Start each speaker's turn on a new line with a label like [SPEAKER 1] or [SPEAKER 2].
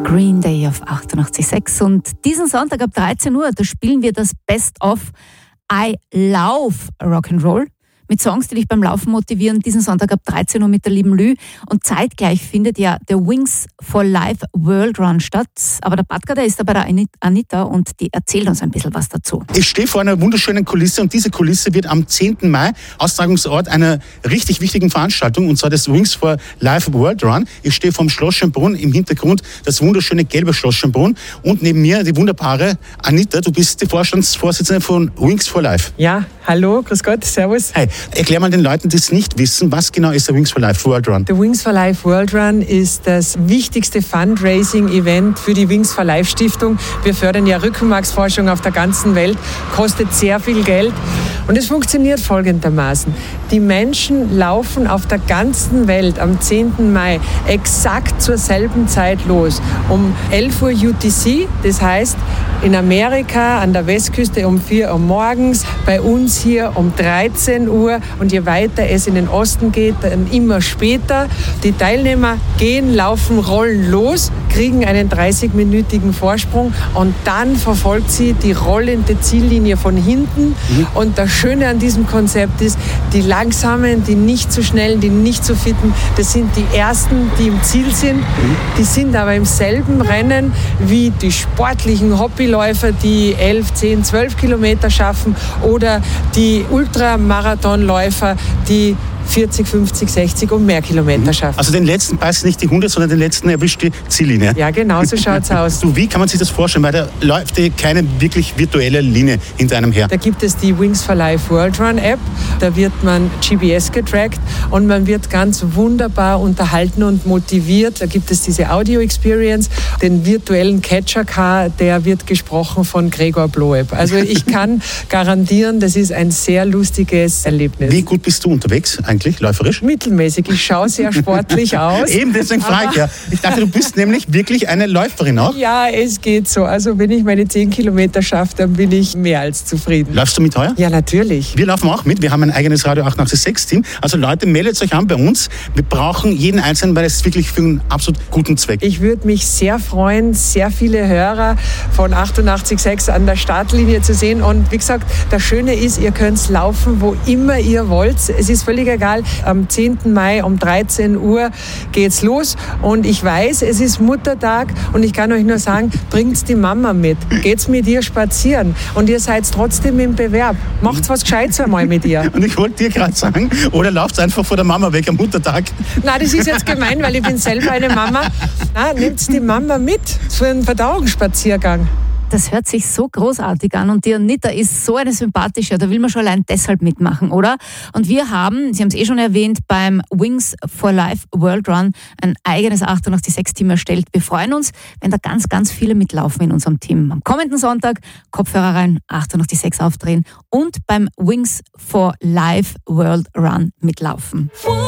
[SPEAKER 1] Green Day auf 88.6 und diesen Sonntag ab 13 Uhr, da spielen wir das Best of I Love Rock'n'Roll mit Songs, die dich beim Laufen motivieren, diesen Sonntag ab 13 Uhr mit der lieben Lü. Und zeitgleich findet ja der Wings for Life World Run statt. Aber der Patka, der ist da bei der Anita und die erzählt uns ein bisschen was dazu.
[SPEAKER 2] Ich stehe vor einer wunderschönen Kulisse und diese Kulisse wird am 10. Mai Austragungsort einer richtig wichtigen Veranstaltung, und zwar des Wings for Life World Run. Ich stehe vom Schloss Schönbrunn, im Hintergrund das wunderschöne gelbe Schloss Schönbrunn und neben mir die wunderbare Anita. Du bist die Vorstandsvorsitzende von Wings for Life.
[SPEAKER 3] Ja, hallo, grüß Gott, servus.
[SPEAKER 2] Hi, erklär mal den Leuten, die es nicht wissen, was genau ist der Wings for Life World Run?
[SPEAKER 3] Der Wings for Life World Run ist das wichtigste Fundraising-Event für die Wings for Life Stiftung. Wir fördern ja Rückenmarksforschung auf der ganzen Welt, kostet sehr viel Geld und es funktioniert folgendermaßen. Die Menschen laufen auf der ganzen Welt am 10. Mai exakt zur selben Zeit los. Um 11 Uhr UTC, das heißt in Amerika an der Westküste um 4 Uhr morgens, bei uns hier um 13 Uhr und je weiter es in den Osten geht, dann immer später. Die Teilnehmer gehen, laufen, rollen los, kriegen einen 30-minütigen Vorsprung und dann verfolgt sie die rollende Ziellinie von hinten. Und das Schöne an diesem Konzept ist, die Langsamen, die nicht so schnellen, die nicht so fitten, das sind die Ersten, die im Ziel sind. Die sind aber im selben Rennen wie die sportlichen Hobbyläufer, die 11, 10, 12 Kilometer schaffen oder die Ultramarathonläufer, die 40, 50, 60 und mehr Kilometer schaffen.
[SPEAKER 2] Also den letzten Pass nicht die 100, sondern den letzten erwischt die Ziellinie.
[SPEAKER 3] Ja, genau so schaut's aus.
[SPEAKER 2] Du, wie kann man sich das vorstellen? Weil da läuft keine wirklich virtuelle Linie hinter einem her.
[SPEAKER 3] Da gibt es die Wings for Life World Run App. Da wird man GPS getrackt und man wird ganz wunderbar unterhalten und motiviert. Da gibt es diese Audio Experience. Den virtuellen Catcher Car, der wird gesprochen von Gregor Bloeb. Also ich kann garantieren, das ist ein sehr lustiges Erlebnis.
[SPEAKER 2] Wie gut bist du unterwegs eigentlich, läuferisch?
[SPEAKER 3] Mittelmäßig. Ich schaue sehr sportlich aus.
[SPEAKER 2] Eben, deswegen frage ich ja. Ich dachte, du bist nämlich wirklich eine Läuferin auch.
[SPEAKER 3] Ja, es geht so. Also wenn ich meine 10 Kilometer schaffe, dann bin ich mehr als zufrieden.
[SPEAKER 2] Läufst du mit heuer?
[SPEAKER 3] Ja, natürlich.
[SPEAKER 2] Wir laufen auch mit. Wir haben ein eigenes Radio 886-Team. Also Leute, meldet euch an bei uns. Wir brauchen jeden Einzelnen, weil es ist wirklich für einen absolut guten Zweck.
[SPEAKER 3] Ich würde mich sehr freuen, sehr viele Hörer von 88.6 an der Startlinie zu sehen. Und wie gesagt, das Schöne ist, ihr könnt laufen, wo immer ihr wollt. Es ist völlig egal. Am 10. Mai um 13 Uhr geht's los. Und ich weiß, es ist Muttertag und ich kann euch nur sagen, bringt die Mama mit. Geht's mit ihr spazieren. Und ihr seid trotzdem im Bewerb. Macht's was Gescheites einmal mit ihr.
[SPEAKER 2] Und ich wollte dir gerade sagen, oder lauft einfach vor der Mama weg am Muttertag.
[SPEAKER 3] Na, das ist jetzt gemein, weil ich bin selber eine Mama. Na, nehmt die Mama mit für einen Verdauungsspaziergang.
[SPEAKER 1] Das hört sich so großartig an und die Anita ist so eine sympathische, da will man schon allein deshalb mitmachen, oder? Und wir haben, Sie haben es eh schon erwähnt, beim Wings for Life World Run ein eigenes 88.6-Team erstellt. Wir freuen uns, wenn da ganz, ganz viele mitlaufen in unserem Team. Am kommenden Sonntag Kopfhörer rein, 88.6 aufdrehen und beim Wings for Life World Run mitlaufen.